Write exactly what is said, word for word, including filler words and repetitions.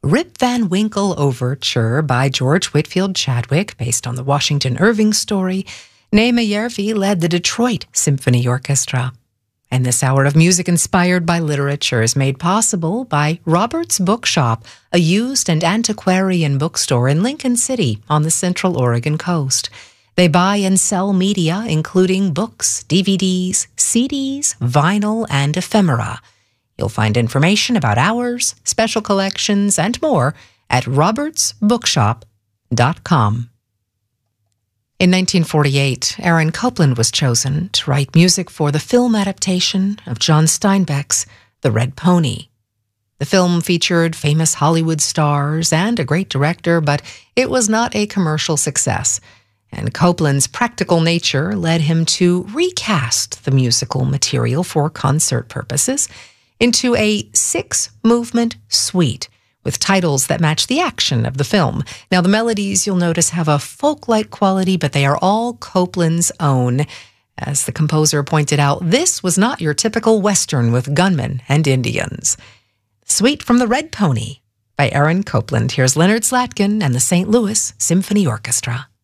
Rip Van Winkle Overture by George Whitfield Chadwick, based on the Washington Irving story. Naima Järvi led the Detroit Symphony Orchestra. And this hour of music inspired by literature is made possible by Roberts Bookshop, a used and antiquarian bookstore in Lincoln City on the Central Oregon coast. They buy and sell media, including books, D V Ds, C Ds, vinyl, and ephemera. You'll find information about hours, special collections, and more at roberts bookshop dot com. In nineteen forty-eight, Aaron Copland was chosen to write music for the film adaptation of John Steinbeck's The Red Pony. The film featured famous Hollywood stars and a great director, but it was not a commercial success, and Copland's practical nature led him to recast the musical material for concert purposes into a six-movement suite with titles that match the action of the film. Now, the melodies, you'll notice, have a folk-like quality, but they are all Copland's own. As the composer pointed out, this was not your typical Western with gunmen and Indians. Suite from The Red Pony by Aaron Copland. Here's Leonard Slatkin and the Saint Louis Symphony Orchestra.